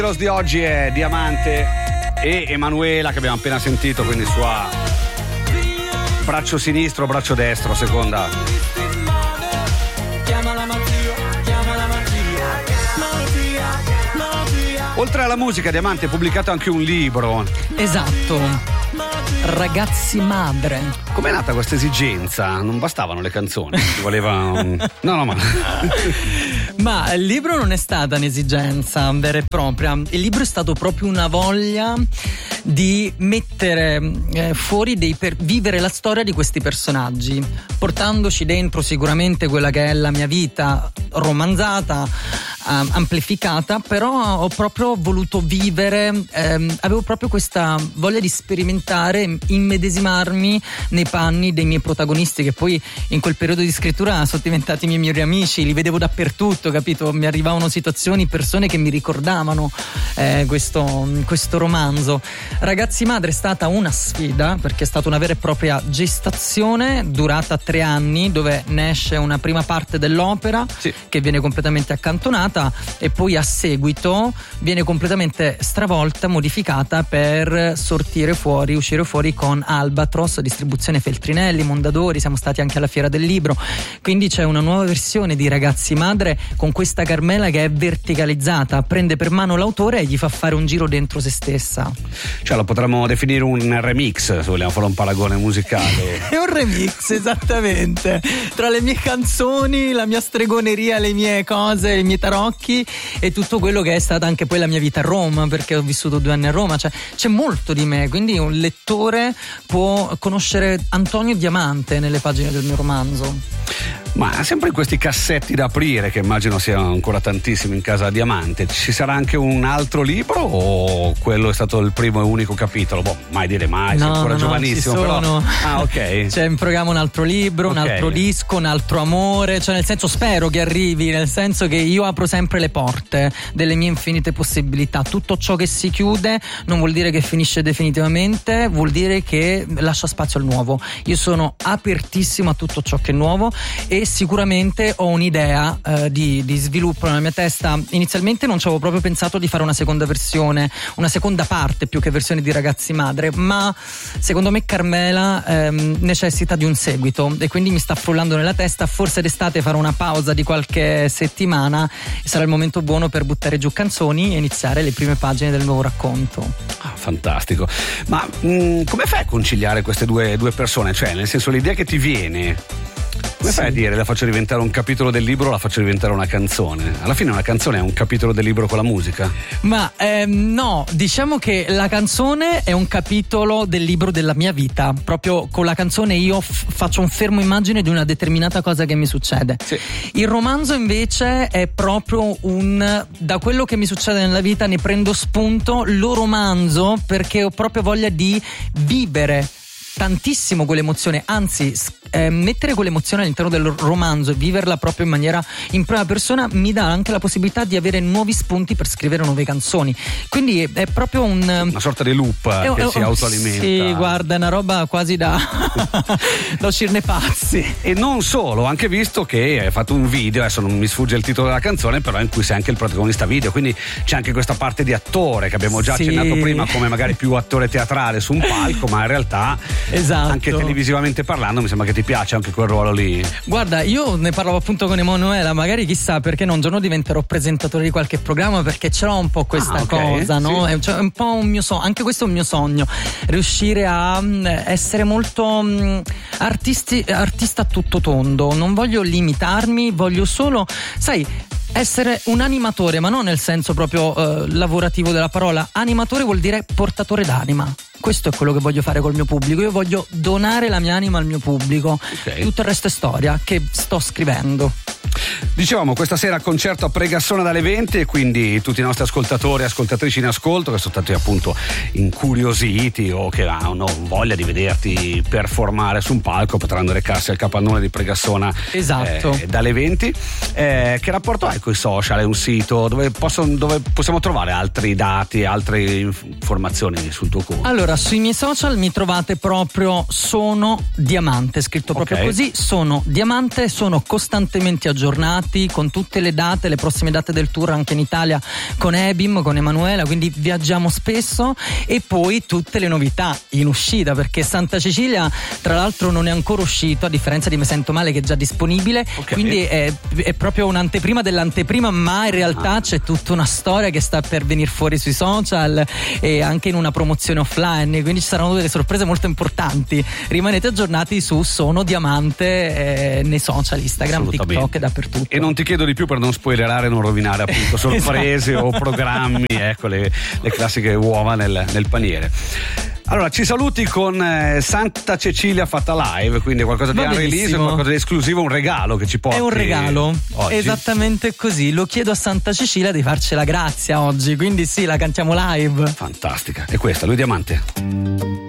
Heroes di oggi è Diamante e Emanuela, che abbiamo appena sentito, quindi sua braccio sinistro, braccio destro, seconda. Oltre alla musica, Diamante ha pubblicato anche un libro. Esatto. Ragazzi madre. Com'è nata questa esigenza? Non bastavano le canzoni, ci voleva No, ma Ma il libro non è stata un'esigenza vera e propria. Il libro è stato proprio una voglia di mettere fuori vivere la storia di questi personaggi, portandoci dentro sicuramente quella che è la mia vita romanzata, amplificata, però ho proprio voluto vivere, avevo proprio questa voglia di sperimentare, immedesimarmi nei panni dei miei protagonisti, che poi in quel periodo di scrittura sono diventati i miei migliori amici, li vedevo dappertutto, capito? Mi arrivavano situazioni, persone che mi ricordavano questo romanzo. Ragazzi madre è stata una sfida, perché è stata una vera e propria gestazione durata 3 anni, dove ne esce una prima parte dell'opera, sì, che viene completamente accantonata, e poi a seguito viene completamente stravolta, modificata per uscire fuori con Albatros, distribuzione Feltrinelli, Mondadori. Siamo stati anche alla Fiera del Libro, quindi c'è una nuova versione di Ragazzi madre con questa Carmela che è verticalizzata, prende per mano l'autore e gli fa fare un giro dentro se stessa. Cioè lo potremmo definire un remix, se vogliamo fare un paragone musicale. È un remix, esattamente, tra le mie canzoni, la mia stregoneria, le mie cose, i miei tarocchi e tutto quello che è stata anche poi la mia vita a Roma, perché ho vissuto 2 anni a Roma. Cioè c'è molto di me, quindi un lettore può conoscere Antonio Diamante nelle pagine del mio romanzo. Ma sempre in questi cassetti da aprire, che immagino siano ancora tantissimi in casa Diamante, ci sarà anche un altro libro o quello è stato il primo e unico capitolo? Boh, mai dire mai, sei ancora giovanissimo, ci sono. Però ah, ok. C'è in programma un altro libro, un altro disco, un altro amore, cioè nel senso spero che arrivi, nel senso che io apro sempre le porte delle mie infinite possibilità. Tutto ciò che si chiude non vuol dire che finisce definitivamente, vuol dire che lascia spazio al nuovo. Io sono apertissimo a tutto ciò che è nuovo e sicuramente ho un'idea di sviluppo nella mia testa. Inizialmente non ci avevo proprio pensato di fare una seconda versione, una seconda parte più che versione di Ragazzi madre, ma secondo me Carmela necessita di un seguito e quindi mi sta frullando nella testa. Forse d'estate farò una pausa di qualche settimana e sarà il momento buono per buttare giù canzoni e iniziare le prime pagine del nuovo racconto. Fantastico. Ma come fai a conciliare queste due persone? Cioè, nel senso, l'idea che ti viene, come fai a dire la faccio diventare un capitolo del libro, la faccio diventare una canzone? Alla fine una canzone è un capitolo del libro con la musica? Ma no, diciamo che la canzone è un capitolo del libro della mia vita. Proprio con la canzone io faccio un fermo immagine di una determinata cosa che mi succede. Sì. Il romanzo invece è proprio da quello che mi succede nella vita ne prendo spunto, lo romanzo perché ho proprio voglia di vivere tantissimo quell'emozione, anzi mettere quell'emozione all'interno del romanzo e viverla proprio in prima persona mi dà anche la possibilità di avere nuovi spunti per scrivere nuove canzoni. Quindi è proprio una sorta di loop che si autoalimenta. Sì, guarda, è una roba quasi da uscirne pazzi. E non solo, ho anche visto che hai fatto un video, adesso non mi sfugge il titolo della canzone, però in cui sei anche il protagonista video, quindi c'è anche questa parte di attore che abbiamo già accennato prima, come magari più attore teatrale su un palco, ma in realtà anche televisivamente parlando mi sembra che ti piace anche quel ruolo lì. Guarda, io ne parlavo appunto con Emanuela, magari chissà perché un giorno diventerò presentatore di qualche programma, perché ce l'ho un po' questa cosa, no? Sì. È un po' un mio sogno, anche questo è un mio sogno, riuscire a essere molto artista a tutto tondo. Non voglio limitarmi, voglio solo, sai, essere un animatore, ma non nel senso proprio lavorativo della parola. Animatore vuol dire portatore d'anima. Questo è quello che voglio fare col mio pubblico. Io voglio donare la mia anima al mio pubblico. Tutto il resto è storia che sto scrivendo. Dicevamo, questa sera concerto a Pregassona dalle 20, e quindi tutti i nostri ascoltatori e ascoltatrici in ascolto che sono stati appunto incuriositi o che hanno voglia di vederti performare su un palco potranno recarsi al capannone di Pregassona dalle 20. Che rapporto hai con i social? È un sito dove possiamo trovare altri dati, altre informazioni sul tuo conto? Allora, sui miei social mi trovate proprio Sono Diamante, scritto proprio così, Sono Diamante, sono costantemente aggiornato aggiornati con tutte le date, le prossime date del tour anche in Italia con Ebim, con Emanuela, quindi viaggiamo spesso, e poi tutte le novità in uscita, perché Santa Cecilia tra l'altro non è ancora uscito, a differenza di Me Sento Male che è già disponibile, quindi è proprio un'anteprima dell'anteprima, ma in realtà c'è tutta una storia che sta per venire fuori sui social e anche in una promozione offline, quindi ci saranno delle sorprese molto importanti. Rimanete aggiornati su Sono Diamante nei social, Instagram, TikTok e dappertutto. E non ti chiedo di più per non spoilerare, non rovinare appunto sorprese o programmi, ecco le classiche uova nel paniere. Allora, ci saluti con Santa Cecilia fatta live, quindi qualcosa di unrelease, qualcosa di esclusivo, un regalo che ci porti. È un regalo, oggi. Esattamente così. Lo chiedo a Santa Cecilia di farcela grazia oggi, quindi sì, la cantiamo live. Fantastica. E questa, Lui Diamante.